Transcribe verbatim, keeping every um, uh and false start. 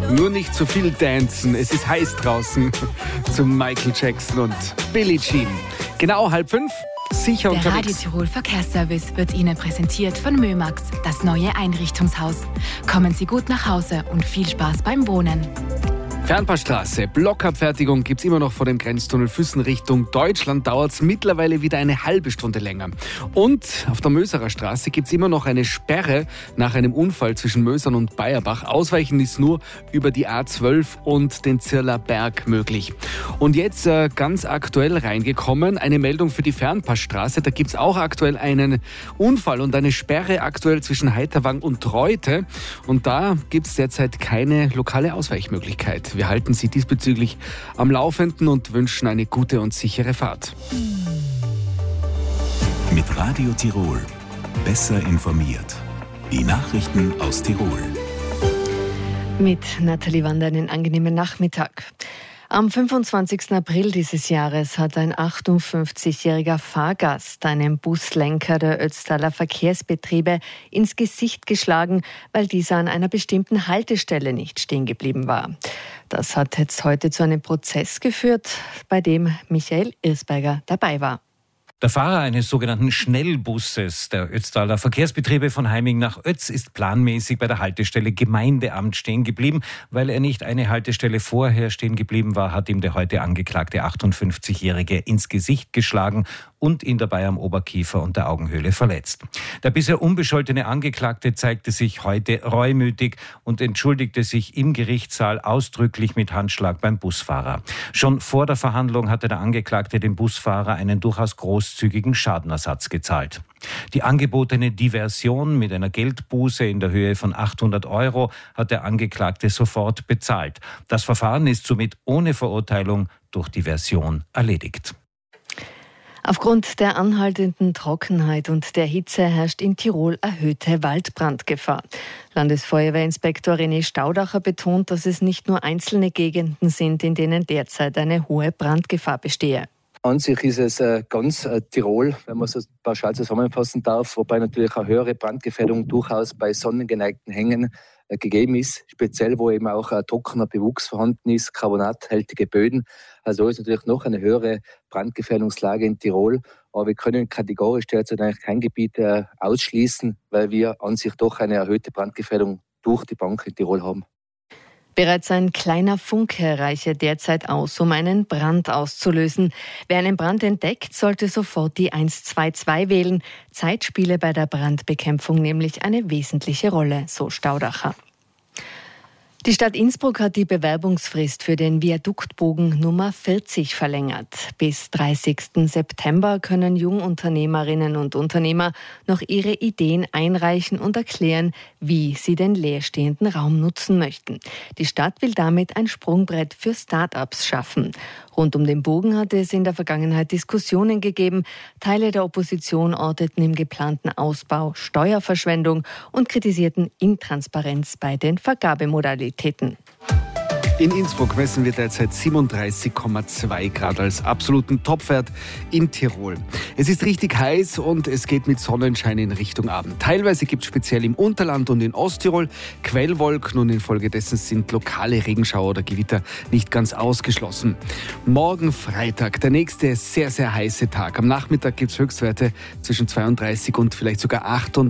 Nur nicht zu viel dancen, es ist heiß draußen. Zum Michael Jackson und Billie Jean. Genau halb fünf, sicher Der unterwegs. Radio Tirol Verkehrsservice wird Ihnen präsentiert von Mömax, das neue Einrichtungshaus. Kommen Sie gut nach Hause und viel Spaß beim Wohnen. Fernpassstraße, Blockabfertigung gibt es immer noch vor dem Grenztunnel Füssen Richtung Deutschland. Dauert es mittlerweile wieder eine halbe Stunde länger. Und auf der Möserer Straße gibt es immer noch eine Sperre nach einem Unfall zwischen Mösern und Bayerbach. Ausweichen ist nur über die A zwölf und den Zirler Berg möglich. Und jetzt äh, ganz aktuell reingekommen, eine Meldung für die Fernpassstraße. Da gibt es auch aktuell einen Unfall und eine Sperre aktuell zwischen Heiterwang und Reute. Und da gibt es derzeit keine lokale Ausweichmöglichkeit. Wir halten Sie diesbezüglich am Laufenden und wünschen eine gute und sichere Fahrt. Mit Radio Tirol. Besser informiert. Die Nachrichten aus Tirol. Mit Nathalie Wander einen angenehmen Nachmittag. Am fünfundzwanzigsten April dieses Jahres hat ein achtundfünfzigjähriger Fahrgast einen Buslenker der Ötztaler Verkehrsbetriebe ins Gesicht geschlagen, weil dieser an einer bestimmten Haltestelle nicht stehen geblieben war. Das hat jetzt heute zu einem Prozess geführt, bei dem Michael Irsberger dabei war. Der Fahrer eines sogenannten Schnellbusses der Ötztaler Verkehrsbetriebe von Heiming nach Ötz ist planmäßig bei der Haltestelle Gemeindeamt stehen geblieben. Weil er nicht eine Haltestelle vorher stehen geblieben war, hat ihm der heute angeklagte achtundfünfzigjährige ins Gesicht geschlagen und ihn dabei am Oberkiefer und der Augenhöhle verletzt. Der bisher unbescholtene Angeklagte zeigte sich heute reumütig und entschuldigte sich im Gerichtssaal ausdrücklich mit Handschlag beim Busfahrer. Schon vor der Verhandlung hatte der Angeklagte dem Busfahrer einen durchaus großzügigen Schadenersatz gezahlt. Die angebotene Diversion mit einer Geldbuße in der Höhe von achthundert Euro hat der Angeklagte sofort bezahlt. Das Verfahren ist somit ohne Verurteilung durch Diversion erledigt. Aufgrund der anhaltenden Trockenheit und der Hitze herrscht in Tirol erhöhte Waldbrandgefahr. Landesfeuerwehrinspektor René Staudacher betont, dass es nicht nur einzelne Gegenden sind, in denen derzeit eine hohe Brandgefahr bestehe. An sich ist es äh, ganz äh, Tirol, wenn man so pauschal zusammenfassen darf, wobei natürlich eine höhere Brandgefährdung durchaus bei sonnengeneigten Hängen äh, gegeben ist, speziell wo eben auch ein trockener Bewuchs vorhanden ist, carbonathaltige Böden. Also ist natürlich noch eine höhere Brandgefährdungslage in Tirol, aber wir können kategorisch derzeit eigentlich kein Gebiet äh, ausschließen, weil wir an sich doch eine erhöhte Brandgefährdung durch die Bank in Tirol haben. Bereits ein kleiner Funke reiche derzeit aus, um einen Brand auszulösen. Wer einen Brand entdeckt, sollte sofort die eins zwei zwei wählen. Zeit spiele bei der Brandbekämpfung nämlich eine wesentliche Rolle, so Staudacher. Die Stadt Innsbruck hat die Bewerbungsfrist für den Viaduktbogen Nummer vierzig verlängert. Bis dreißigsten September können Jungunternehmerinnen und Unternehmer noch ihre Ideen einreichen und erklären, wie sie den leerstehenden Raum nutzen möchten. Die Stadt will damit ein Sprungbrett für Start-ups schaffen. Rund um den Bogen hatte es in der Vergangenheit Diskussionen gegeben. Teile der Opposition orteten im geplanten Ausbau Steuerverschwendung und kritisierten Intransparenz bei den Vergabemodalitäten. In Innsbruck messen wir derzeit siebenunddreißig Komma zwei Grad als absoluten Topwert in Tirol. Es ist richtig heiß und es geht mit Sonnenschein in Richtung Abend. Teilweise gibt es speziell im Unterland und in Osttirol Quellwolken und infolgedessen sind lokale Regenschauer oder Gewitter nicht ganz ausgeschlossen. Morgen Freitag, der nächste sehr, sehr heiße Tag. Am Nachmittag gibt es Höchstwerte zwischen zweiunddreißig und vielleicht sogar achtunddreißig